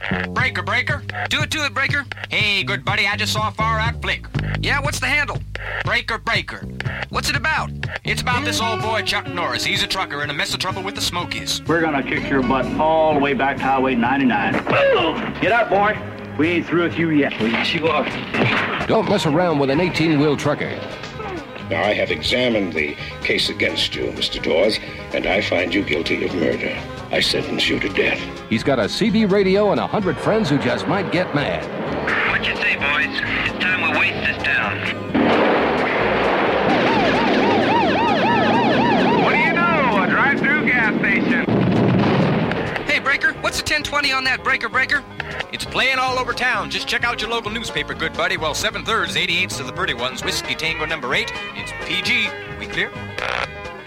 Breaker, Breaker. Do it, Breaker. Hey, good buddy, I just saw a far-out flick. Yeah, what's the handle? Breaker, Breaker. What's it about? It's about this old boy, Chuck Norris. He's a trucker in a mess of trouble with the Smokies. We're gonna kick your butt all the way back to Highway 99. Get up, boy. We ain't through with you yet. Well, yes, you are. Don't mess around with an 18-wheel trucker. Now, I have examined the case against you, Mr. Dawes, and I find you guilty of murder. I sentence you to death. He's got a CB radio and 100 friends who just might get mad. What you say, boys? It's time we waste this town. What do you know? A drive-through gas station. Hey, Breaker, what's the 1020 on that Breaker, Breaker? It's playing all over town. Just check out your local newspaper, good buddy. Well, 7/3, 88's to the pretty ones. Whiskey Tango number 8. It's PG. We clear?